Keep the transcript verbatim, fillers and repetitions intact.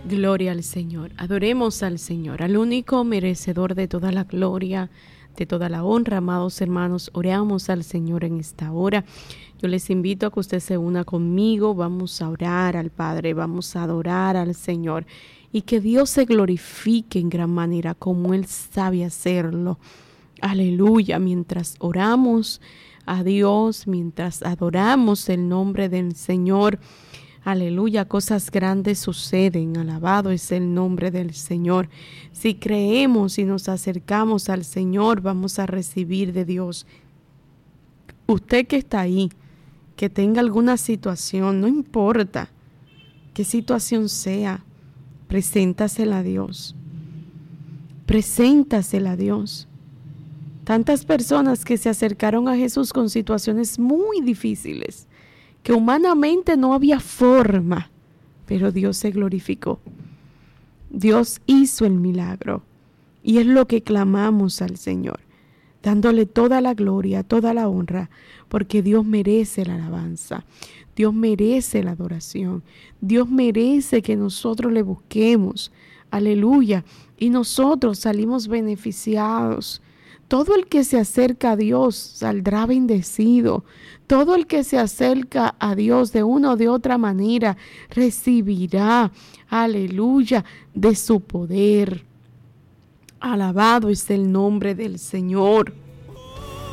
Gloria al Señor. Adoremos al Señor, al único merecedor de toda la gloria, de toda la honra. Amados hermanos, oramos al Señor en esta hora. Yo les invito a que usted se una conmigo. Vamos a orar al Padre, vamos a adorar al Señor y que Dios se glorifique en gran manera como Él sabe hacerlo. Aleluya. Mientras oramos a Dios, mientras adoramos el nombre del Señor, aleluya, cosas grandes suceden. Alabado es el nombre del Señor. Si creemos y nos acercamos al Señor, vamos a recibir de Dios. Usted que está ahí, que tenga alguna situación, no importa qué situación sea, preséntasela a Dios. Preséntasela a Dios. Tantas personas que se acercaron a Jesús con situaciones muy difíciles, que humanamente no había forma, pero Dios se glorificó. Dios hizo el milagro y es lo que clamamos al Señor, dándole toda la gloria, toda la honra, porque Dios merece la alabanza, Dios merece la adoración, Dios merece que nosotros le busquemos, aleluya, y nosotros salimos beneficiados. Todo el que se acerca a Dios saldrá bendecido. Todo el que se acerca a Dios de una o de otra manera recibirá, aleluya, de su poder. Alabado es el nombre del Señor.